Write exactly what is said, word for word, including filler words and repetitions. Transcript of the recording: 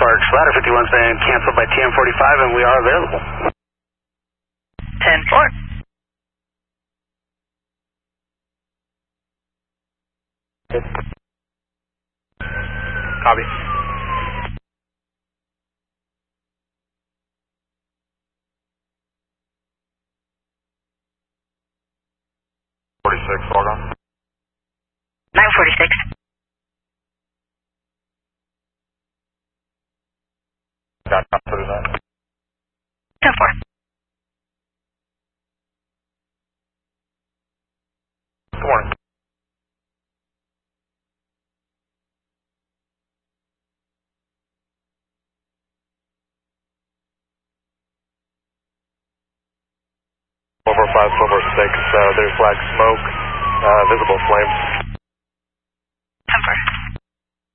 Park, Ladder fifty-one's been canceled by T M forty-five and we are available. ten four. Copy. forty-six, log on. nine forty-six. Got copy for that. ten four. Good morning. four four five, four four six, uh, there's black smoke, uh, visible flames.